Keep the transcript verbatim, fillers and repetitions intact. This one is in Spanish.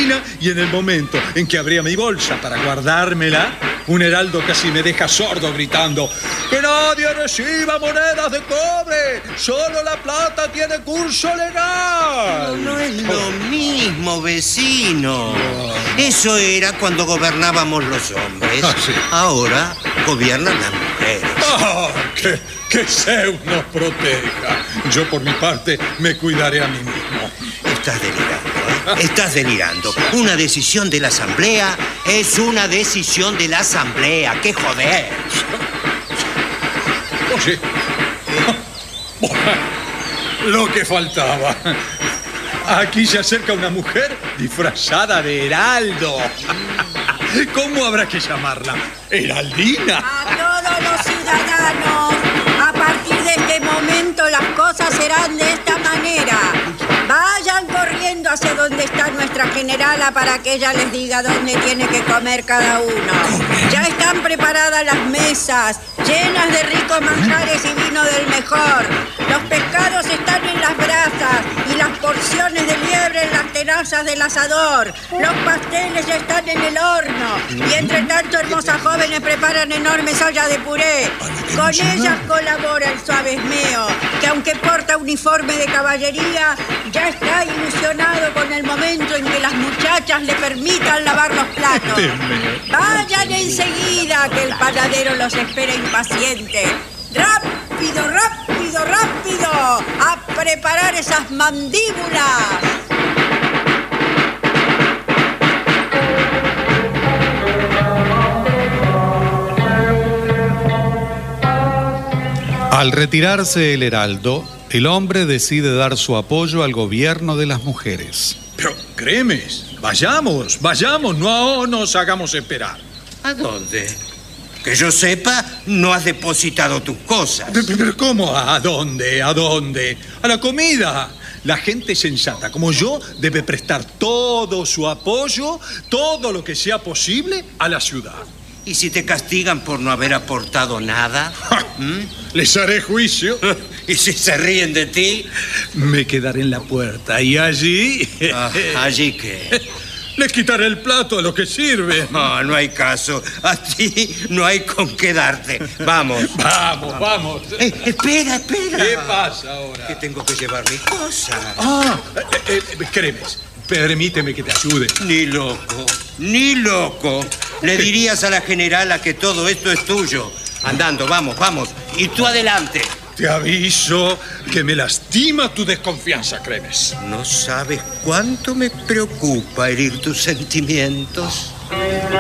esquina y en el momento en que abría mi bolsa para guardármela, un heraldo casi me deja sordo gritando: ¡que nadie reciba monedas de cobre! ¡Solo la plata tiene curso legal! No, no es lo mismo, vecino. Eso era cuando gobernábamos los hombres. Ah, sí. Ahora gobiernan las mujeres. ¡Ah! ¡Que, que Zeus nos proteja! Yo, por mi parte, me cuidaré a mí mismo. Estás delirando, ¿eh? Estás delirando. Una decisión de la asamblea es una decisión de la asamblea. ¡Qué joder! Oye, lo que faltaba. Aquí se acerca una mujer disfrazada de heraldo. ¿Cómo habrá que llamarla? ¿Heraldina? A todos los ciudadanos, a partir de este momento las cosas serán de esta manera. Vayan corriendo hacia donde está nuestra generala para que ella les diga dónde tiene que comer cada uno. Ya están preparadas las mesas, llenas de ricos manjares y vino del mejor. Los pescados están en las brasas y las porciones de liebre en las tenazas del asador. Los pasteles ya están en el horno. Y entre tanto, hermosas jóvenes preparan enormes ollas de puré. Con ellas colabora el suavesmeo, que aunque porta uniforme de caballería, ya está ilusionado con el momento en que las muchachas le permitan lavar los platos. Vayan enseguida, que el panadero los espera impaciente. ¡Rápido, rápido, rápido! ¡A preparar esas mandíbulas! Al retirarse el heraldo, el hombre decide dar su apoyo al gobierno de las mujeres. Pero, Cremes, vayamos, vayamos, no nos hagamos esperar. ¿A dónde? Que yo sepa, no has depositado tus cosas. Pero, pero ¿cómo? ¿A dónde? ¿A dónde? A la comida. La gente sensata como yo debe prestar todo su apoyo, todo lo que sea posible a la ciudad. ¿Y si te castigan por no haber aportado nada? ¿Mm? Les haré juicio. ¿Y si se ríen de ti? Me quedaré en la puerta y allí... Ah, ¿allí qué? Les quitaré el plato a lo que sirve. No, no hay caso. A ti no hay con qué darte. Vamos. Vamos, vamos. Eh, espera, espera. ¿Qué pasa ahora? Que tengo que llevar mis cosas. Ah, eh, eh, Cremes, permíteme que te ayude. Ni loco, ni loco. Le dirías a la generala que todo esto es tuyo. Andando, vamos, vamos. Y tú adelante. Te aviso que me lastima tu desconfianza, Cremes. No sabes cuánto me preocupa herir tus sentimientos.